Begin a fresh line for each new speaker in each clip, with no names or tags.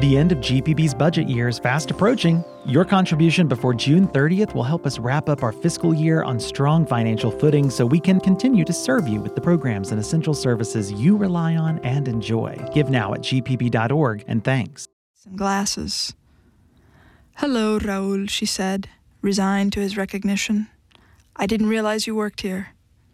The end of GPB's budget year is fast approaching. Your contribution before June 30th will help us wrap up our fiscal year on strong financial footing so we can continue to serve you with the programs and essential services you rely on and enjoy. Give now at gpb.org, and thanks.
Some glasses. "Hello, Raoul," she said, resigned to his recognition. "I didn't realize you worked here."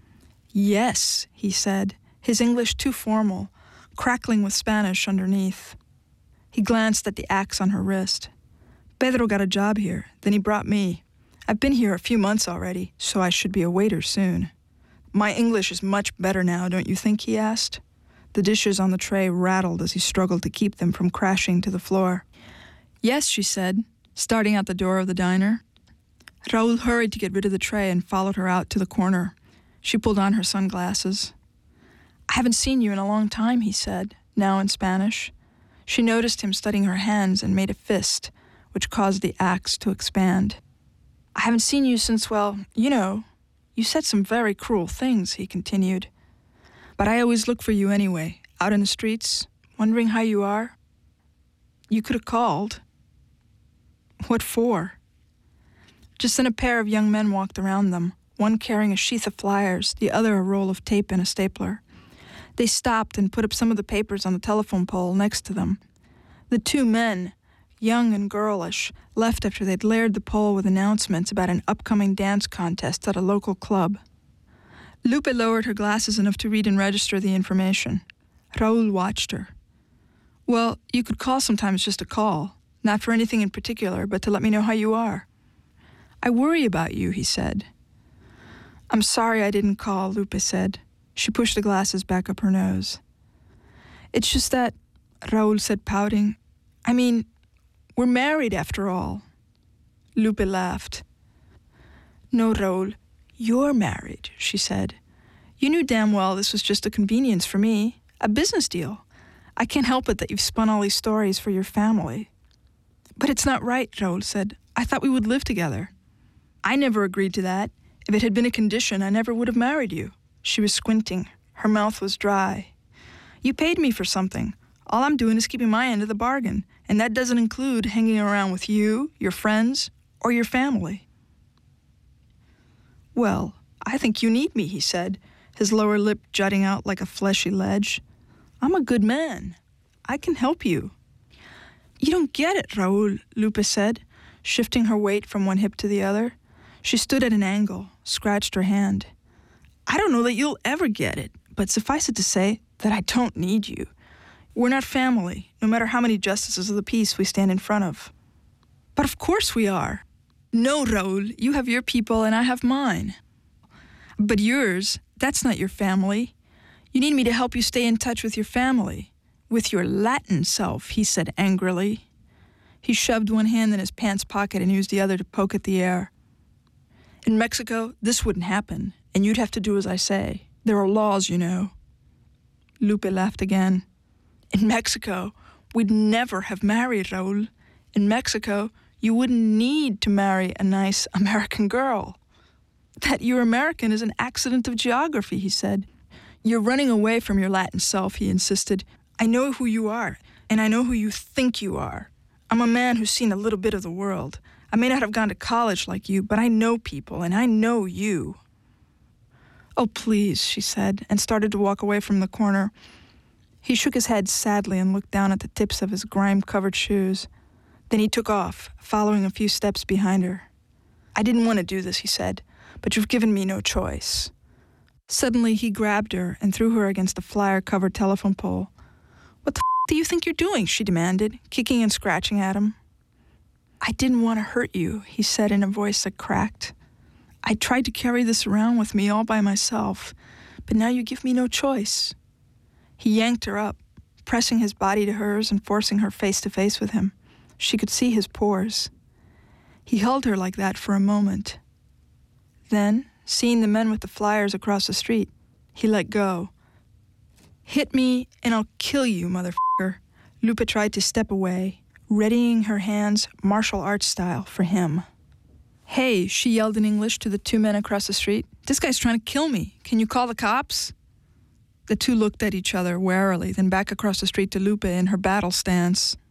"Yes," he said, his English too formal, crackling with Spanish underneath. He glanced at the axe on her wrist. "Pedro got a job here, then he brought me. I've been here a few months already, so I should be a waiter soon." "My English is much better now, don't you think?" he asked. The dishes on the tray rattled as he struggled to keep them from crashing to the floor. "Yes," she said, starting out the door of the diner. Raoul hurried to get rid of the tray and followed her out to the corner. She pulled on her sunglasses. "I haven't seen you in a long time," he said, now in Spanish. She noticed him studying her hands and made a fist, which caused the axe to expand. "I haven't seen you since, well, you said some very cruel things," he continued. "But I always look for you anyway, out in the streets, wondering how you are. You could have called." "What for?" Just then a pair of young men walked around them, one carrying a sheath of flyers, the other a roll of tape and a stapler. They stopped and put up some of the papers on the telephone pole next to them. The two men, young and girlish, left after they'd layered the pole with announcements about an upcoming dance contest at a local club. Lupe lowered her glasses enough to read and register the information. Raoul watched her. "Well, you could call sometimes just to call, not for anything in particular, but to let me know how you are." "I worry about you," he said. "I'm sorry I didn't call," Lupe said. She pushed the glasses back up her nose. "It's just that," Raoul said, pouting. "I mean, we're married after all." Lupe laughed. "No, Raoul, you're married," she said. "You knew damn well this was just a convenience for me, a business deal. I can't help it that you've spun all these stories for your family." "But it's not right," Raoul said. "I thought we would live together." "I never agreed to that. If it had been a condition, I never would have married you." She was squinting. Her mouth was dry. "You paid me for something. All I'm doing is keeping my end of the bargain, and that doesn't include hanging around with you, your friends, or your family." "Well, I think you need me," he said, his lower lip jutting out like a fleshy ledge. "I'm a good man. I can help you." "You don't get it, Raoul," Lupe said, shifting her weight from one hip to the other. She stood at an angle, scratched her hand. "I don't know that you'll ever get it, but suffice it to say that I don't need you. We're not family, no matter how many justices of the peace we stand in front of." "But of course we are." "No, Raoul, you have your people and I have mine." "But yours, that's not your family. You need me to help you stay in touch with your family. With your Latin self," he said angrily. He shoved one hand in his pants pocket and used the other to poke at the air. "In Mexico, this wouldn't happen, and you'd have to do as I say. There are laws, you know." Lupe laughed again. "In Mexico, we'd never have married, Raoul. In Mexico, you wouldn't need to marry a nice American girl." "That you're American is an accident of geography," he said. "You're running away from your Latin self," he insisted. "I know who you are, and I know who you think you are. I'm a man who's seen a little bit of the world. I may not have gone to college like you, but I know people, and I know you." "Oh, please," she said, and started to walk away from the corner. He shook his head sadly and looked down at the tips of his grime-covered shoes. Then he took off, following a few steps behind her. "I didn't want to do this," he said, "but you've given me no choice." Suddenly, he grabbed her and threw her against the flyer-covered telephone pole. "What the do you think you're doing?" she demanded, kicking and scratching at him. "I didn't want to hurt you," he said in a voice that cracked. "I tried to carry this around with me all by myself, but now you give me no choice." He yanked her up, pressing his body to hers and forcing her face to face with him. She could see his pores. He held her like that for a moment. Then, seeing the men with the flyers across the street, he let go. "Hit me and I'll kill you, motherfucker." Lupe tried to step away, readying her hands martial arts style for him. "Hey," she yelled in English to the two men across the street. "This guy's trying to kill me. Can you call the cops?" The two looked at each other warily, then back across the street to Lupe in her battle stance.